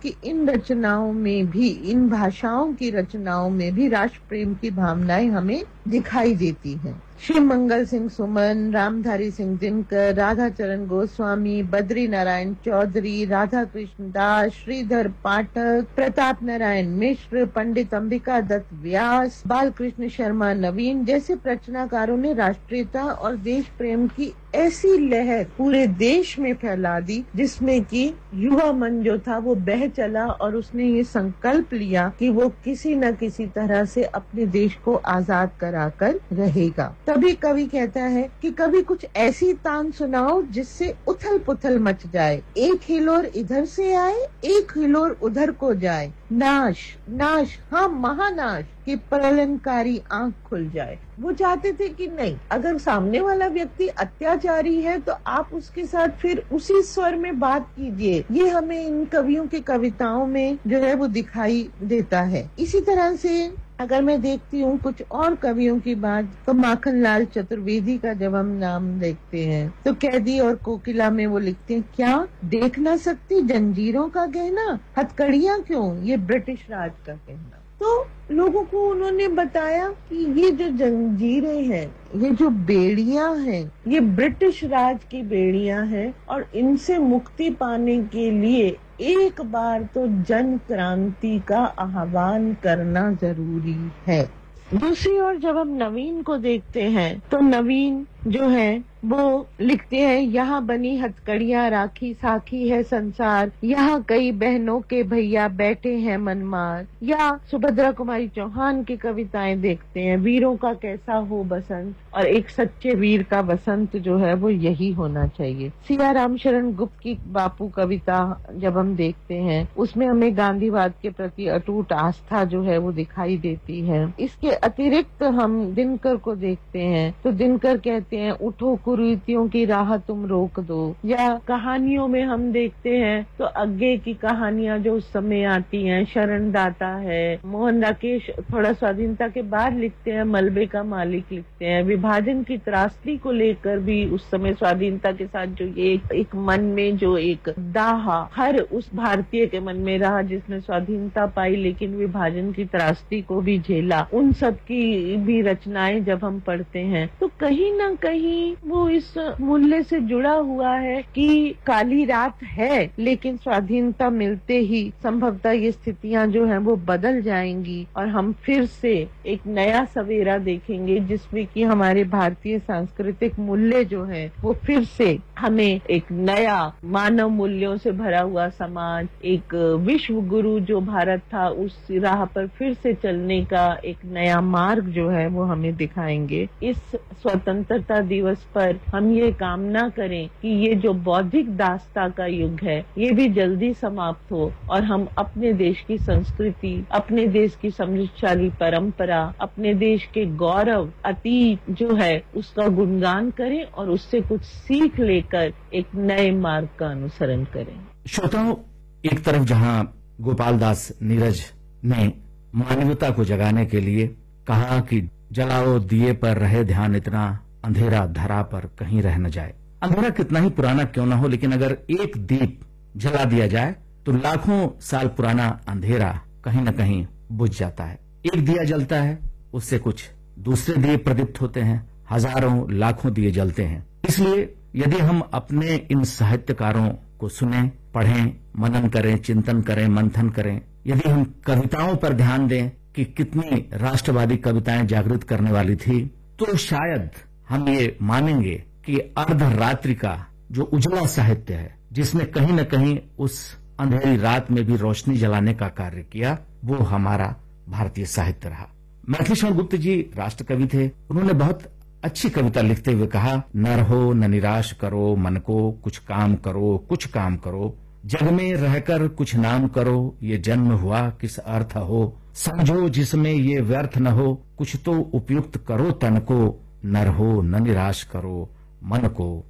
कि इन रचनाओं में भी, इन भाषाओं की रचनाओं में भी राष्ट्र प्रेम की भावनाएं हमें दिखाई देती हैं। श्री मंगल सिंह सुमन, रामधारी सिंह दिनकर, राधा चरण गोस्वामी, बद्री नारायण चौधरी, राधा कृष्ण दास, श्रीधर पाठक, प्रताप नारायण मिश्र, पंडित अंबिका दत्त व्यास, बालकृष्ण शर्मा नवीन जैसे रचनाकारों ने राष्ट्रीयता और देश प्रेम की ऐसी लहर पूरे देश में फैला दी, जिसमें कि युवा मन जो था वो बह चला और उसने ये संकल्प लिया कि वो किसी न किसी तरह से अपने देश को आजाद कराकर रहेगा। तभी कवि कहता है कि कभी कुछ ऐसी तान सुनाओ जिससे उथल पुथल मच जाए, एक हिलोर इधर से आए, एक हिलोर उधर को जाए, नाश नाश हाँ महानाश कि प्रलयनकारी आंख खुल जाए। वो चाहते थे कि नहीं, अगर सामने वाला व्यक्ति अत्याचारी है तो आप उसके साथ फिर उसी स्वर में बात कीजिए। ये हमें इन कवियों की कविताओं में जो है वो दिखाई देता है। इसी तरह से अगर मैं देखती हूँ कुछ और कवियों की बात, तो माखनलाल चतुर्वेदी का जब हम नाम देखते हैं तो कैदी और कोकिला में वो लिखते हैं, क्या देख ना सकती जंजीरों का गहना, हथकड़ियाँ क्यों ये ब्रिटिश राज का कहना। तो लोगों को उन्होंने बताया कि ये जो जंजीरें हैं, ये जो बेड़ियां हैं, ये ब्रिटिश राज की बेड़ियां हैं और इनसे मुक्ति पाने के लिए एक बार तो जन क्रांति का आह्वान करना जरूरी है। दूसरी ओर जब हम नवीन को देखते हैं तो नवीन जो है वो लिखते हैं, यहाँ बनी हथकड़ियाँ राखी साखी है संसार, यहाँ कई बहनों के भैया बैठे हैं मनमार। या सुभद्रा कुमारी चौहान की कविताएं देखते हैं, वीरों का कैसा हो बसंत, और एक सच्चे वीर का बसंत जो है वो यही होना चाहिए। सिया राम शरण गुप्त की बापू कविता जब हम देखते हैं उसमें हमें गांधीवाद के प्रति अटूट आस्था जो है वो दिखाई देती है। इसके अतिरिक्त हम दिनकर को देखते हैं तो दिनकर कहते हैं, उठो कुरीतियों की राह तुम रोक दो। या कहानियों में हम देखते हैं तो आगे की कहानियां जो उस समय आती हैं, शरण दाता है, मोहन राकेश थोड़ा स्वाधीनता के बाद लिखते हैं, मलबे का मालिक लिखते हैं। विभाजन की त्रासदी को लेकर भी उस समय स्वाधीनता के साथ जो ये एक मन में जो एक दाहा हर उस भारतीय के मन में रहा जिसने स्वाधीनता पाई लेकिन विभाजन की त्रासदी को भी झेला, उन सब की भी रचनाएं जब हम पढ़ते हैं तो कहीं न कहीं वो इस मूल्य से जुड़ा हुआ है कि काली रात है लेकिन स्वाधीनता मिलते ही संभवतः ये स्थितियां जो हैं वो बदल जाएंगी और हम फिर से एक नया सवेरा देखेंगे जिसमें कि हमारे भारतीय सांस्कृतिक मूल्य जो है वो फिर से हमें एक नया मानव मूल्यों से भरा हुआ समाज, एक विश्व गुरु जो भारत था उस राह पर फिर से चलने का एक नया मार्ग जो है वो हमें दिखाएंगे। इस स्वतंत्रता दिवस पर हम ये कामना करें कि ये जो बौद्धिक दास्ता का युग है ये भी जल्दी समाप्त हो और हम अपने देश की संस्कृति, अपने देश की समृद्धशाली परंपरा, अपने देश के गौरव अतीत जो है उसका गुणगान करें और उससे कुछ सीख लेकर एक नए मार्ग का अनुसरण करें। श्रोताओं, एक तरफ जहां गोपाल दास नीरज ने मानवता को जगाने के लिए कहा कि जलाओ दिए पर रहे ध्यान, इतना अंधेरा धरा पर कहीं रह न जाए। अंधेरा कितना ही पुराना क्यों न हो, लेकिन अगर एक दीप जला दिया जाए तो लाखों साल पुराना अंधेरा कहीं न कहीं बुझ जाता है। एक दिया जलता है, उससे कुछ दूसरे दिए प्रदीप्त होते हैं, हजारों लाखों दिए जलते हैं। इसलिए यदि हम अपने इन साहित्यकारों को सुने, पढ़ें, मनन करें, चिंतन करें, मंथन करें, यदि हम कविताओं पर ध्यान दें कि कितनी राष्ट्रवादी कविताएं जागृत करने वाली थी, तो शायद हम ये मानेंगे कि अर्धरात्रि का जो उजला साहित्य है जिसने कहीं न कहीं उस अंधेरी रात में भी रोशनी जलाने का कार्य किया, वो हमारा भारतीय साहित्य रहा। मैथिली शरण गुप्त जी राष्ट्र कवि थे। उन्होंने बहुत अच्छी कविता लिखते हुए कहा, न रहो न निराश करो मन को, कुछ काम करो कुछ काम करो, जग में रहकर कुछ नाम करो, ये जन्म हुआ किस अर्थ हो, समझो जिसमें ये व्यर्थ न हो, कुछ तो उपयुक्त करो तन को, न रहो न निराश करो मन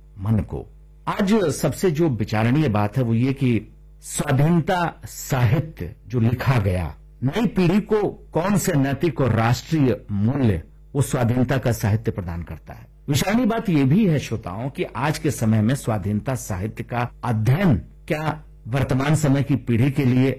को। आज सबसे जो विचारणीय बात है वो ये कि स्वाधीनता साहित्य जो लिखा गया, नई पीढ़ी को कौन से नैतिक और राष्ट्रीय मूल्य वो स्वाधीनता का साहित्य प्रदान करता है। विचारणीय बात ये भी है श्रोताओं कि आज के समय में स्वाधीनता साहित्य का अध्ययन क्या वर्तमान समय की पीढ़ी के लिए